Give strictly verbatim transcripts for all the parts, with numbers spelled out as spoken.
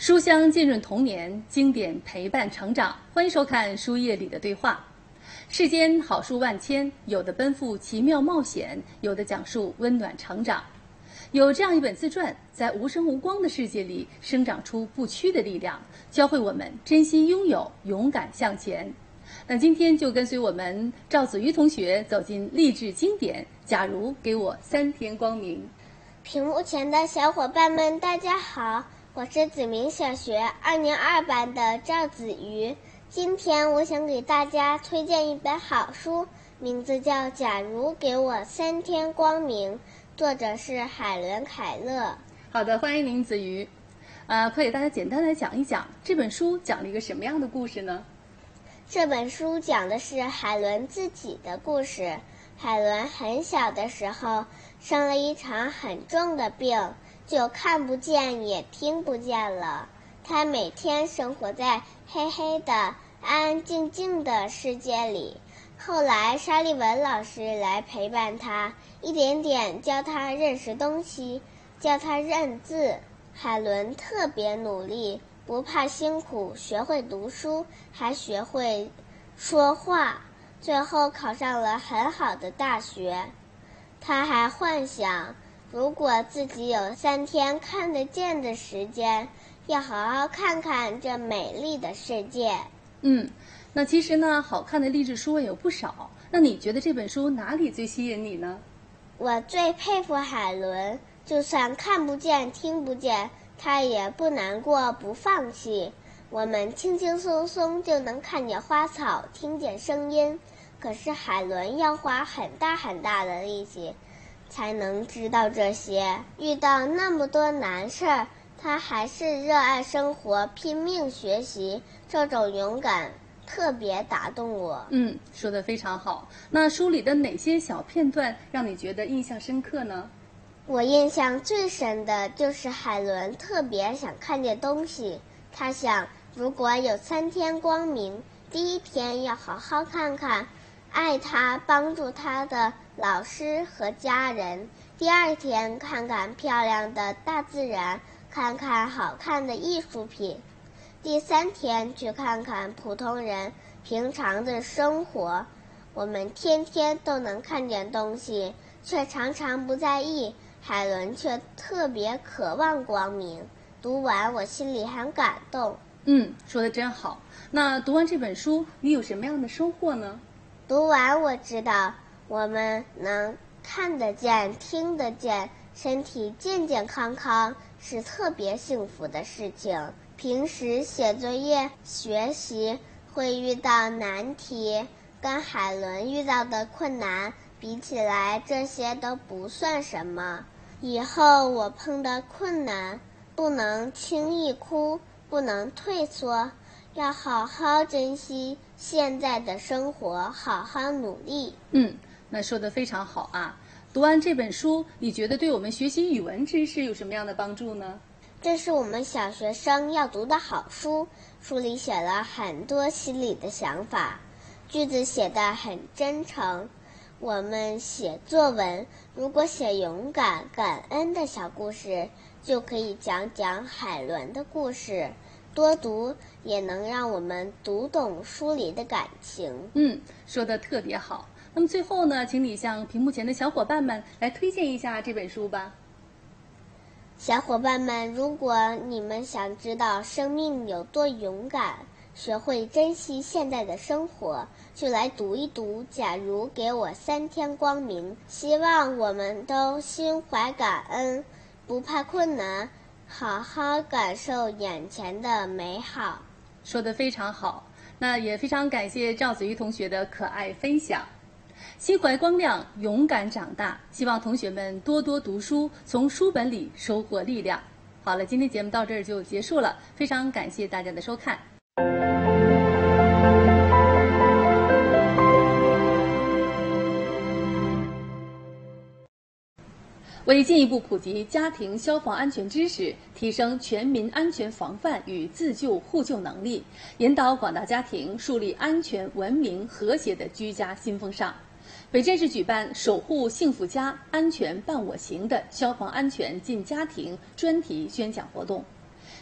书香浸润童年，经典陪伴成长。欢迎收看《书页里的对话》。世间好书万千，有的奔赴奇妙冒险，有的讲述温暖成长。有这样一本自传，在无声无光的世界里生长出不屈的力量，教会我们珍惜拥有，勇敢向前。那今天就跟随我们赵子瑜同学走进励志经典。假如给我三天光明。 屏幕前的小伙伴们，大家好，我是子明小学二年二班的赵子瑜。今天我想给大家推荐一本好书，名字叫《假如给我三天光明》，作者是海伦·凯勒。 好的，欢迎您，子瑜。呃，可以大家简单来讲一讲这本书讲了一个什么样的故事呢？ 这本书讲的是海伦自己的故事。海伦很小的时候生了一场很重的病，就看不见也听不见了。她每天生活在黑黑的安安静静的世界里。后来沙利文老师来陪伴她，一点点教她认识东西，教她认字。海伦特别努力，不怕辛苦，学会读书，还学会说话，最后考上了很好的大学。他还幻想，如果自己有三天看得见的时间，要好好看看这美丽的世界。 嗯，那其实呢，好看的励志书也有不少。那你觉得这本书哪里最吸引你呢？ 我最佩服海伦，就算看不见听不见，她也不难过不放弃。我们轻轻松松就能看见花草，听见声音，可是海伦要花很大很大的力气才能知道这些。遇到那么多难事儿，她还是热爱生活，拼命学习，这种勇敢特别打动我。 嗯，说得非常好。那书里的哪些小片段让你觉得印象深刻呢？ 我印象最深的就是海伦特别想看见东西。她想，如果有三天光明，第一天要好好看看爱她帮助她的老师和家人，第二天看看漂亮的大自然，看看好看的艺术品，第三天去看看普通人平常的生活。我们天天都能看见东西，却常常不在意。海伦却特别渴望光明。读完我心里很感动。 嗯，说得真好。那读完这本书，你有什么样的收获呢？ 读完我知道，我们能看得见听得见，身体健健康康是特别幸福的事情。平时写作业学习会遇到难题，跟海伦遇到的困难比起来，这些都不算什么。以后我碰到困难，不能轻易哭，不能退缩，要好好珍惜现在的生活，好好努力。 嗯，那说得非常好啊。读完这本书，你觉得对我们学习语文知识有什么样的帮助呢？ 这是我们小学生要读的好书，书里写了很多心里的想法，句子写得很真诚。我们写作文，如果写勇敢、感恩的小故事，就可以讲讲海伦的故事。多读也能让我们读懂书里的感情。 嗯，说得特别好。那么最后呢，请你向屏幕前的小伙伴们来推荐一下这本书吧。 小伙伴们，如果你们想知道生命有多勇敢，学会珍惜现在的生活，就来读一读《假如给我三天光明》。希望我们都心怀感恩，不怕困难，好好感受眼前的美好。 说得非常好。那也非常感谢赵子瑜同学的可爱分享。心怀光亮，勇敢长大，希望同学们多多读书，从书本里收获力量。好了，今天节目到这儿就结束了，非常感谢大家的收看。为进一步普及家庭消防安全知识，提升全民安全防范与自救互救能力，引导广大家庭树立安全、文明、和谐的居家新风尚，北镇市举办“守护幸福家，安全伴我行”的消防安全进家庭专题宣讲活动。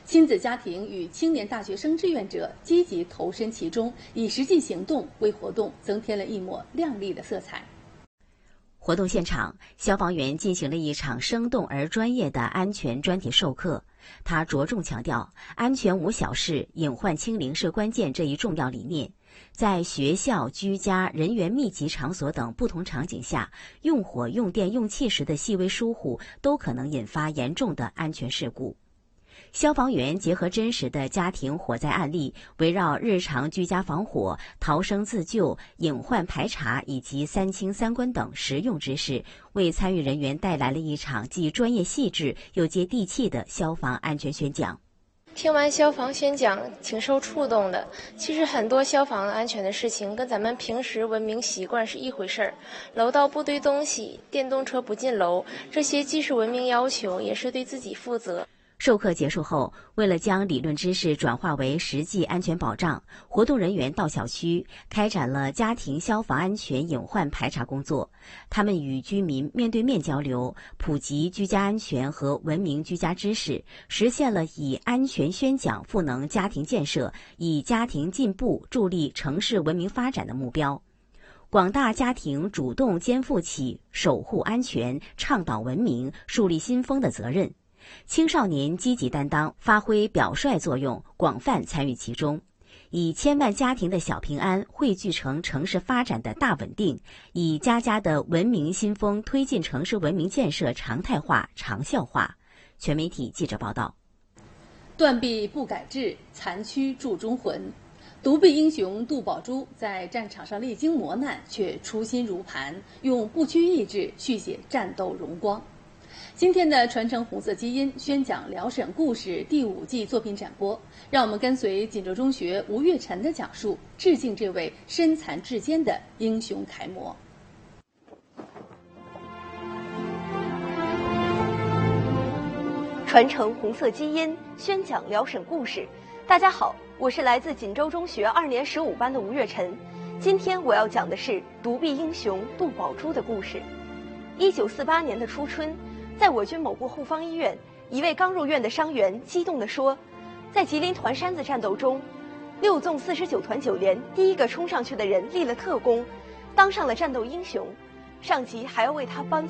亲子家庭与青年大学生志愿者积极投身其中，以实际行动为活动增添了一抹亮丽的色彩。 活动现场，消防员进行了一场生动而专业的安全专题授课。他着重强调安全无小事，隐患清零是关键这一重要理念。在学校、居家、人员密集场所等不同场景下，用火、用电、用气时的细微疏忽都可能引发严重的安全事故。消防员结合真实的家庭火灾案例，围绕日常居家防火、逃生自救、隐患排查以及三清三关等实用知识，为参与人员带来了一场既专业细致又接地气的消防安全宣讲。 听完消防宣讲，挺受触动的。其实很多消防安全的事情跟咱们平时文明习惯是一回事儿，楼道不堆东西，电动车不进楼，这些既是文明要求，也是对自己负责。 授课结束后，为了将理论知识转化为实际安全保障，活动人员到小区开展了家庭消防安全隐患排查工作。他们与居民面对面交流，普及居家安全和文明居家知识，实现了以安全宣讲赋能家庭建设、以家庭进步助力城市文明发展的目标。广大家庭主动肩负起守护安全、倡导文明、树立新风的责任。青少年积极担当，发挥表率作用，广泛参与其中，以千万家庭的小平安汇聚成城市发展的大稳定，以家家的文明新风推进城市文明建设常态化、长效化。全媒体记者报道。 断臂不改志，残躯铸忠魂。独臂英雄杜宝珠在战场上历经磨难，却初心如磐，用不屈意志续写战斗荣光。今天的传承红色基因宣讲辽沈故事第五季作品展播，让我们跟随锦州中学吴月晨的讲述，致敬这位身残志坚的英雄楷模。 传承红色基因，宣讲辽沈故事。大家好，我是来自锦州中学二年十五班的吴月晨。今天我要讲的是独臂英雄杜宝珠的故事。一九四八年的初春，在我军某部后方医院，一位刚入院的伤员激动地说，在吉林团山子战斗中，六纵四十九团九连第一个冲上去的人立了特功，当上了战斗英雄，上级还要为他颁